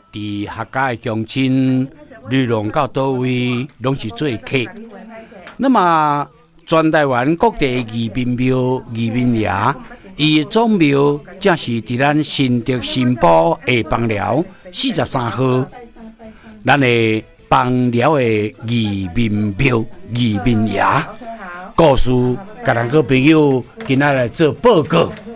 伫客家的乡亲，旅浪到倒位，拢是做客。那么，全台湾各地的移民庙、移民爷，伊总庙正是伫咱新竹新埔下邦寮43号，咱的邦寮的移民庙、移民爷。故事，甲咱个朋友今仔来做报告。